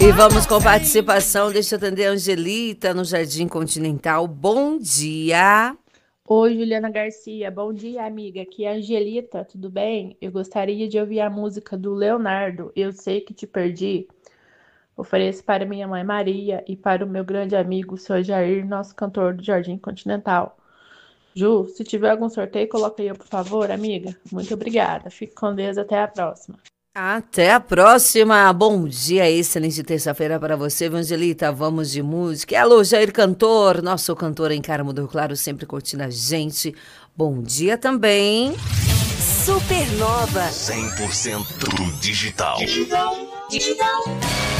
E vamos com participação. Deixa eu atender a Angelita no Jardim Continental. Bom dia. Oi, Juliana Garcia. Bom dia, amiga. Aqui é a Angelita, tudo bem? Eu gostaria de ouvir a música do Leonardo. Eu sei que te perdi. Ofereço para minha mãe Maria e para o meu grande amigo, o senhor Jair, nosso cantor do Jardim Continental. Ju, se tiver algum sorteio, coloca aí, por favor, amiga. Muito obrigada. Fique com Deus. Até a próxima. Até a próxima. Bom dia, excelente terça-feira para você, Evangelita. Vamos de música. Alô, Jair Cantor, nosso cantor em Carmo do Rio Claro, sempre curtindo a gente. Bom dia também. Supernova. 100% digital. Digital.